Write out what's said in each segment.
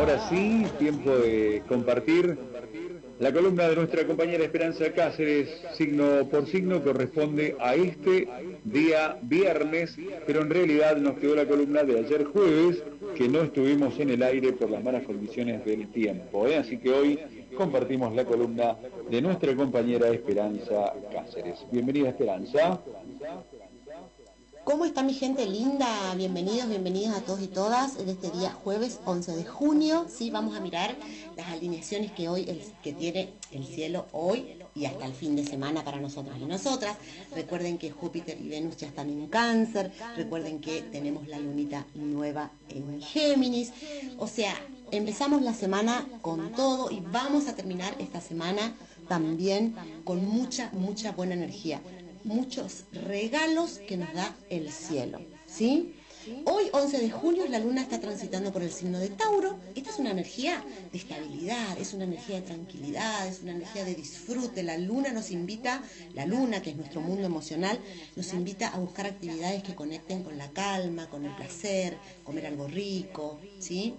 ahora sí, tiempo de compartir la columna de nuestra compañera Esperanza Cáceres, signo por signo, corresponde a este día viernes, pero en realidad nos quedó la columna de ayer jueves, que no estuvimos en el aire por las malas condiciones del tiempo, ¿eh? Así que hoy compartimos la columna de nuestra compañera Esperanza Cáceres. Bienvenida, Esperanza. ¿Cómo está mi gente linda? Bienvenidos, bienvenidas a todos y todas en este día jueves 11 de junio. Sí, vamos a mirar las alineaciones que tiene el cielo hoy y hasta el fin de semana para nosotras y nosotras. Recuerden que Júpiter y Venus ya están en Cáncer. Recuerden que tenemos la lunita nueva en Géminis. O sea, empezamos la semana con todo y vamos a terminar esta semana también con mucha buena energía. Muchos regalos que nos da el cielo, ¿sí? Hoy, 11 de junio, la luna está transitando por el signo de Tauro. Esta es una energía de estabilidad, es una energía de tranquilidad, es una energía de disfrute. La luna, que es nuestro mundo emocional, nos invita a buscar actividades que conecten con la calma, con el placer, comer algo rico, ¿sí?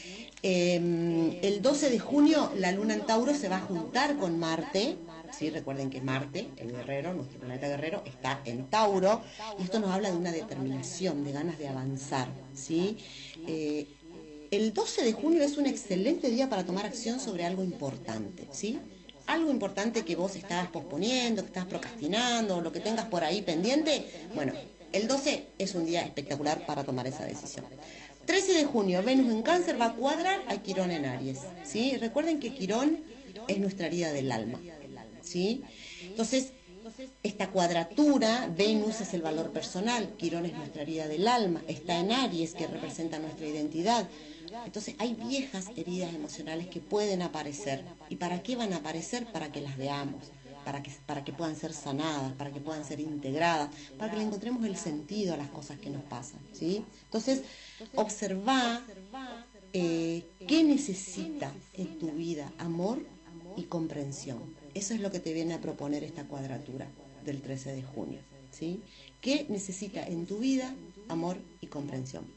El 12 de junio la luna en Tauro se va a juntar con Marte. ¿Sí? Recuerden que Marte, el guerrero, nuestro planeta guerrero, está en Tauro, y esto nos habla de una determinación, de ganas de avanzar, ¿sí? El 12 de junio es un excelente día para tomar acción sobre algo importante, ¿sí? Algo importante que vos estabas posponiendo, que estás procrastinando, o lo que tengas por ahí pendiente. Bueno, el 12 es un día espectacular para tomar esa decisión. 13 de junio, Venus en Cáncer va a cuadrar a Quirón en Aries, ¿sí? Recuerden que Quirón es nuestra herida del alma, ¿sí? Entonces, esta cuadratura, Venus es el valor personal, Quirón es nuestra herida del alma, está en Aries, que representa nuestra identidad. Entonces, hay viejas heridas emocionales que pueden aparecer. ¿Y para qué van a aparecer? Para que las veamos, para que puedan ser sanadas, para que puedan ser integradas, para que le encontremos el sentido a las cosas que nos pasan, ¿sí? Entonces, observa qué necesita en tu vida amor y comprensión. Eso es lo que te viene a proponer esta cuadratura del 13 de junio, ¿sí? ¿Qué necesita en tu vida amor y comprensión?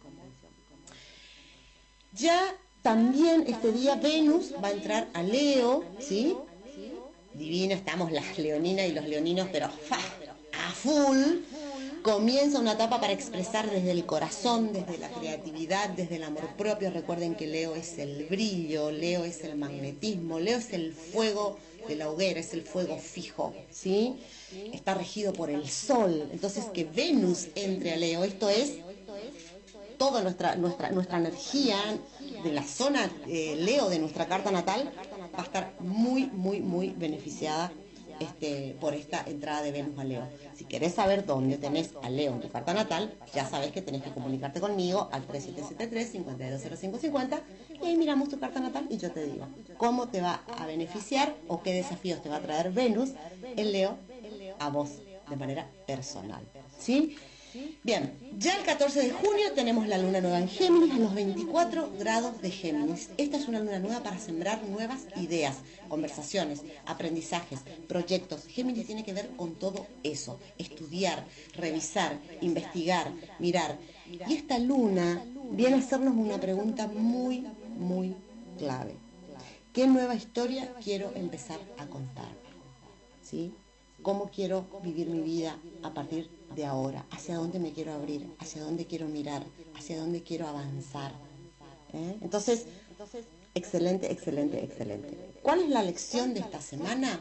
Ya también este día Venus va a entrar a Leo, ¿sí? Divino, estamos las leoninas y los leoninos, pero a full. Comienza una etapa para expresar desde el corazón, desde la creatividad, desde el amor propio. Recuerden que Leo es el brillo, Leo es el magnetismo, Leo es el fuego de la hoguera, es el fuego fijo, ¿sí? Está regido por el sol. Entonces, que Venus entre a Leo, esto es toda nuestra energía de la zona Leo de nuestra carta natal va a estar muy beneficiada por esta entrada de Venus a Leo. Si querés saber dónde tenés a Leo en tu carta natal, ya sabés que tenés que comunicarte conmigo al 3773-520550 y ahí miramos tu carta natal y yo te digo cómo te va a beneficiar o qué desafíos te va a traer Venus en Leo a vos de manera personal, ¿sí? Bien, ya el 14 de junio tenemos la luna nueva en Géminis, a los 24 grados de Géminis. Esta es una luna nueva para sembrar nuevas ideas, conversaciones, aprendizajes, proyectos. Géminis tiene que ver con todo eso, estudiar, revisar, investigar, mirar. Y esta luna viene a hacernos una pregunta muy clave. ¿Qué nueva historia quiero empezar a contar? ¿Sí? ¿Cómo quiero vivir mi vida a partir de ahora? ¿Hacia dónde me quiero abrir? ¿Hacia dónde quiero mirar? ¿Hacia dónde quiero avanzar? Entonces, excelente. ¿Cuál es la lección de esta semana?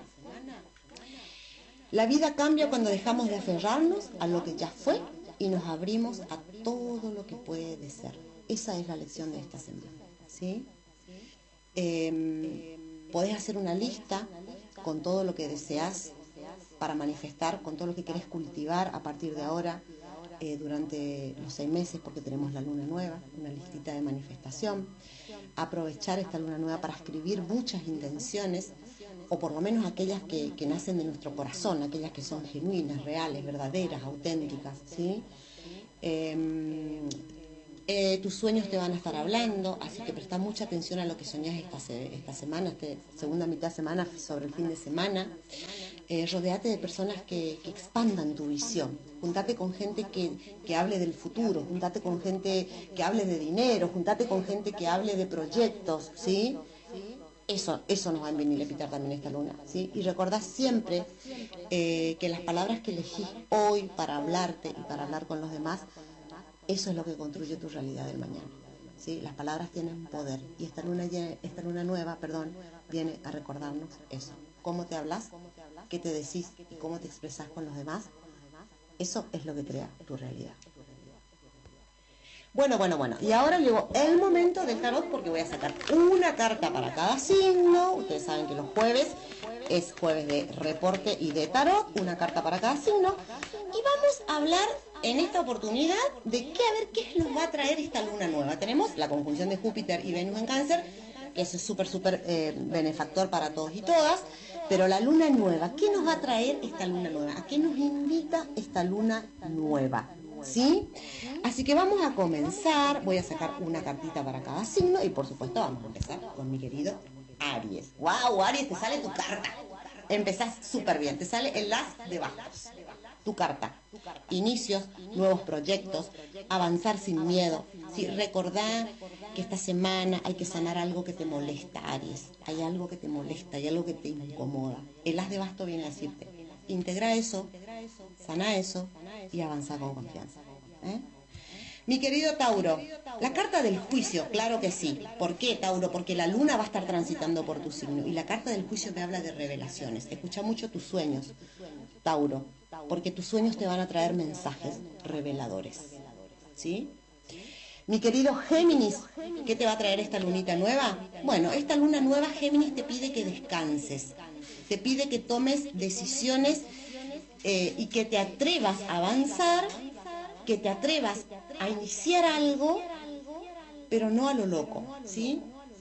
La vida cambia cuando dejamos de aferrarnos a lo que ya fue y nos abrimos a todo lo que puede ser. Esa es la lección de esta semana, ¿sí? Podés hacer una lista con todo lo que deseas para manifestar, con todo lo que querés cultivar a partir de ahora, durante los 6 meses, porque tenemos la luna nueva, una listita de manifestación. Aprovechar esta luna nueva para escribir muchas intenciones, o por lo menos aquellas que nacen de nuestro corazón, aquellas que son genuinas, reales, verdaderas, auténticas, ¿sí? Tus sueños te van a estar hablando, así que presta mucha atención a lo que soñás esta semana, segunda mitad de semana, sobre el fin de semana. Rodéate de personas que expandan tu visión. Juntate con gente que hable del futuro, juntate con gente que hable de dinero, juntate con gente que hable de proyectos, ¿sí? Eso nos va a venir a invitar también esta luna, ¿sí? Y recordá siempre que las palabras que elegís hoy para hablarte y para hablar con los demás, eso es lo que construye tu realidad del mañana, ¿sí? Las palabras tienen poder y esta luna nueva, viene a recordarnos eso. Cómo te hablas, qué te decís y cómo te expresás con los demás, eso es lo que crea tu realidad. Bueno. Y ahora llegó el momento del tarot porque voy a sacar una carta para cada signo. Ustedes saben que los jueves es jueves de reporte y de tarot, una carta para cada signo. Y vamos a hablar en esta oportunidad de qué nos va a traer esta luna nueva. Tenemos la conjunción de Júpiter y Venus en Cáncer, que eso es súper benefactor para todos y todas. Pero la luna nueva, ¿qué nos va a traer esta luna nueva? ¿A qué nos invita esta luna nueva? ¿Sí? Así que vamos a comenzar. Voy a sacar una cartita para cada signo y por supuesto vamos a empezar con mi querido Aries. ¡Wow, Aries! Te sale tu carta. Empezás súper bien. Te sale el as de bastos. Tu carta. Inicios, nuevos proyectos, avanzar sin miedo. ¿Sí? Recordá que esta semana hay que sanar algo que te molesta, Aries. Hay algo que te molesta, hay algo que te incomoda. El as de bastos viene a decirte: integra eso, sana eso y avanza con confianza. Mi querido Tauro, la carta del juicio, claro que sí. ¿Por qué, Tauro? Porque la luna va a estar transitando por tu signo y la carta del juicio me habla de revelaciones. Escucha mucho tus sueños, Tauro, porque tus sueños te van a traer mensajes reveladores. ¿Sí? Mi querido Géminis, ¿qué te va a traer esta lunita nueva? Bueno, esta luna nueva, Géminis, te pide que descanses, te pide que tomes decisiones y que te atrevas a avanzar, que te atrevas a iniciar algo, pero no a lo loco, ¿sí?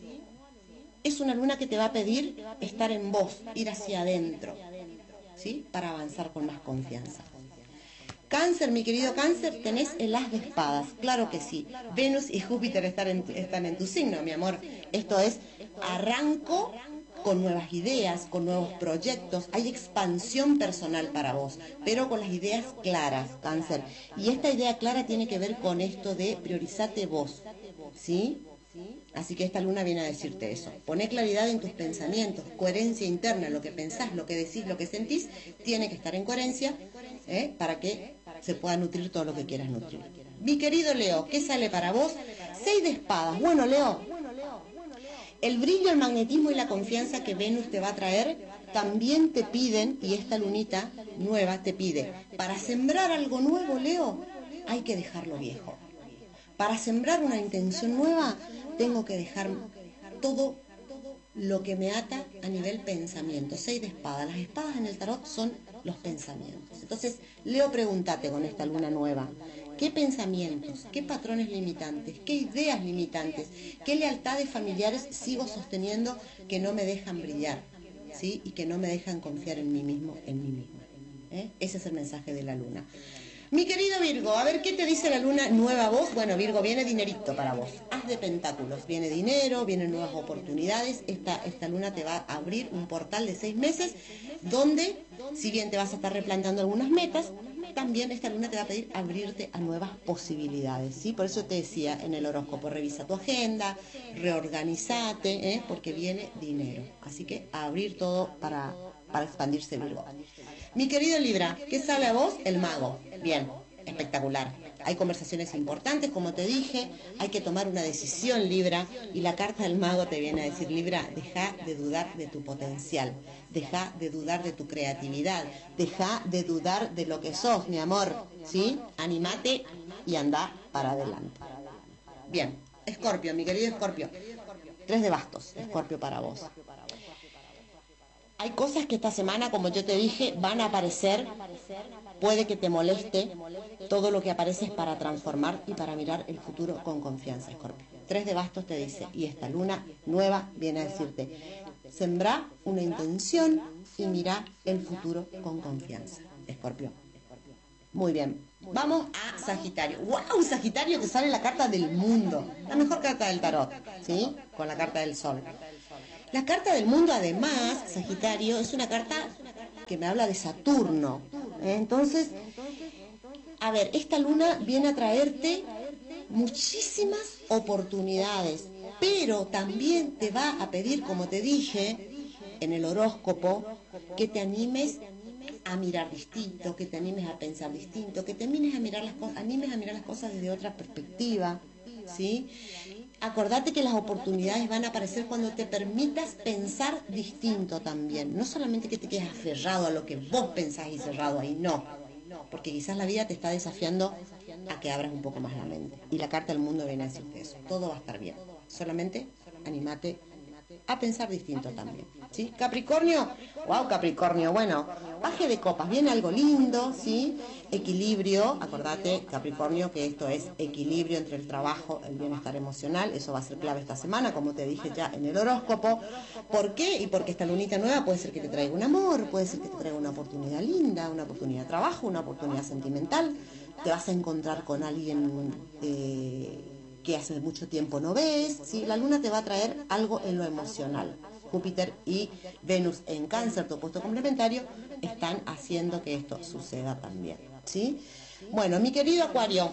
Es una luna que te va a pedir estar en vos, ir hacia adentro, ¿sí? Para avanzar con más confianza. Cáncer, mi querido Cáncer, tenés el as de espadas, claro que sí. Venus y Júpiter están en tu signo, mi amor. Esto es, arranco con nuevas ideas, con nuevos proyectos. Hay expansión personal para vos, pero con las ideas claras, Cáncer. Y esta idea clara tiene que ver con esto de priorizate vos, ¿sí? Así que esta luna viene a decirte eso. Poné claridad en tus pensamientos, coherencia interna, lo que pensás, lo que decís, lo que sentís, tiene que estar en coherencia para que se pueda nutrir todo lo que quieras nutrir. Mi querido Leo, ¿qué sale para vos? 6 de espadas. Bueno, Leo, el brillo, el magnetismo y la confianza que Venus te va a traer también te piden, y esta lunita nueva te pide, para sembrar algo nuevo, Leo, hay que dejar lo viejo. Para sembrar una intención nueva, tengo que dejar todo lo que me ata a nivel pensamiento. 6 de espadas. Las espadas en el tarot son los pensamientos. Entonces, Leo, pregúntate con esta luna nueva: ¿qué pensamientos, qué patrones limitantes, qué ideas limitantes, qué lealtades familiares sigo sosteniendo que no me dejan brillar, ¿sí? Y que no me dejan confiar en mí mismo, en mí misma? Ese es el mensaje de la luna. Mi querido Virgo, a ver, ¿qué te dice la luna nueva a vos? Bueno, Virgo, viene dinerito para vos. Haz de pentáculos. Viene dinero, vienen nuevas oportunidades. Esta luna te va a abrir un portal de 6 meses donde, si bien te vas a estar replanteando algunas metas, también esta luna te va a pedir abrirte a nuevas posibilidades, ¿sí? Por eso te decía en el horóscopo, revisa tu agenda, reorganízate, porque viene dinero. Así que a abrir todo para expandirse, Virgo. Mi querido Libra, ¿qué sale a vos? El mago. Bien, espectacular. Hay conversaciones importantes, como te dije, hay que tomar una decisión, Libra, y la carta del mago te viene a decir: Libra, deja de dudar de tu potencial, deja de dudar de tu creatividad, deja de dudar de lo que sos, mi amor, ¿sí? Anímate y anda para adelante. Bien, Escorpio, mi querido Escorpio. 3 de bastos, Escorpio, para vos. Hay cosas que esta semana, como yo te dije, van a aparecer. Puede que te moleste. Todo lo que aparece es para transformar y para mirar el futuro con confianza, Escorpio. 3 de bastos te dice, y esta luna nueva viene a decirte: sembrá una intención y mirá el futuro con confianza, Escorpio. Muy bien. Vamos a Sagitario. ¡Wow! Sagitario, te sale la carta del mundo. La mejor carta del tarot, ¿sí? Con la carta del sol. La carta del mundo, además, Sagitario, es una carta que me habla de Saturno. Entonces, a ver, esta luna viene a traerte muchísimas oportunidades, pero también te va a pedir, como te dije en el horóscopo, que te animes a mirar distinto, que te animes a pensar distinto, que te animes a mirar las cosas desde otra perspectiva, ¿sí? Acordate que las oportunidades van a aparecer cuando te permitas pensar distinto también, no solamente que te quedes aferrado a lo que vos pensás y cerrado ahí, no, porque quizás la vida te está desafiando a que abras un poco más la mente, y la carta del mundo viene a decirte eso, todo va a estar bien, solamente anímate a pensar distinto también, ¿sí? Capricornio, wow, Capricornio, bueno, paje de copas, viene algo lindo, ¿sí? Equilibrio, acordate, Capricornio, que esto es equilibrio entre el trabajo, el bienestar emocional, eso va a ser clave esta semana, como te dije ya en el horóscopo. ¿Por qué? Y porque esta lunita nueva puede ser que te traiga un amor, puede ser que te traiga una oportunidad linda, una oportunidad de trabajo, una oportunidad sentimental, te vas a encontrar con alguien que hace mucho tiempo no ves, ¿sí? La luna te va a traer algo en lo emocional. Júpiter y Venus en Cáncer, tu opuesto complementario, están haciendo que esto suceda también, ¿sí? Bueno, mi querido Acuario,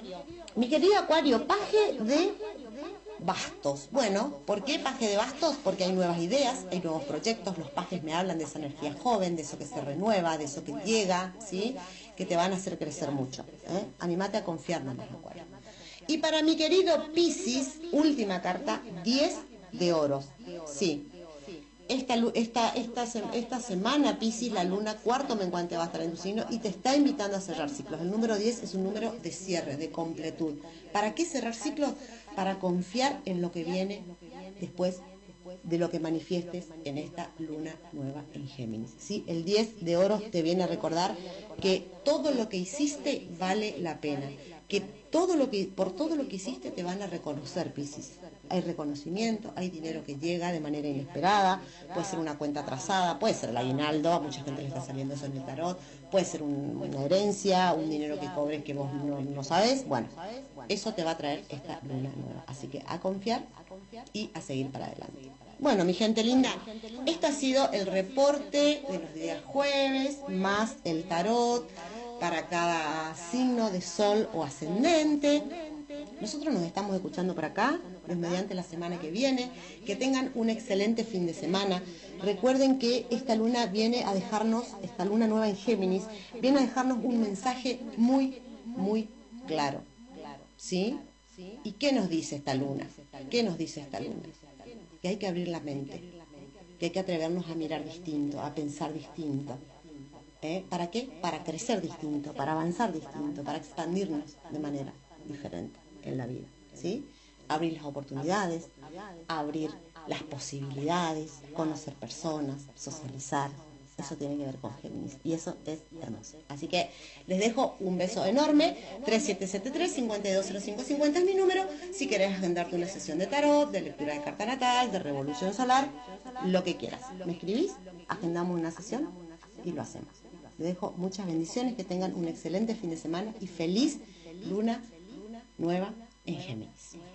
paje de bastos. Bueno, ¿por qué paje de bastos? Porque hay nuevas ideas, hay nuevos proyectos, los pajes me hablan de esa energía joven, de eso que se renueva, de eso que llega, ¿sí? Que te van a hacer crecer mucho, ¿eh? Anímate a confiar nomás, Acuario. Y para mi querido Piscis, última carta, 10 de oros. Sí, esta semana, Piscis, la luna cuarto menguante va a estar en tu signo y te está invitando a cerrar ciclos. El número 10 es un número de cierre, de completud. ¿Para qué cerrar ciclos? Para confiar en lo que viene después de lo que manifiestes en esta luna nueva en Géminis. ¿Sí? El 10 de oros te viene a recordar que todo lo que hiciste vale la pena, que por todo lo que hiciste te van a reconocer, Piscis. Hay reconocimiento, hay dinero que llega de manera inesperada, puede ser una cuenta atrasada, puede ser el aguinaldo, a mucha gente le está saliendo eso en el tarot, puede ser una herencia, un dinero que cobres que vos no sabes. Bueno, eso te va a traer esta luna nueva. Así que a confiar y a seguir para adelante. Bueno, mi gente linda, esto ha sido el reporte de los días jueves, más el tarot para cada signo de sol o ascendente. Nosotros nos estamos escuchando por acá, Dios mediante, la semana que viene. Que tengan un excelente fin de semana. Recuerden que esta luna viene a dejarnos, esta luna nueva en Géminis, viene a dejarnos un mensaje muy, muy claro. ¿Sí? ¿Y qué nos dice esta luna? ¿Qué nos dice esta luna? Que hay que abrir la mente, que hay que atrevernos a mirar distinto, a pensar distinto. ¿Para qué? Para crecer distinto, para avanzar distinto, para expandirnos de manera diferente en la vida, ¿sí? Abrir las oportunidades, abrir las posibilidades, conocer personas, socializar. Eso tiene que ver con Géminis y eso es hermoso. Así que les dejo un beso enorme. 3773-520550 es mi número. Si querés agendarte una sesión de tarot, de lectura de carta natal, de revolución solar, lo que quieras. Me escribís, agendamos una sesión y lo hacemos. Les dejo muchas bendiciones, que tengan un excelente fin de semana y feliz luna nueva en Géminis.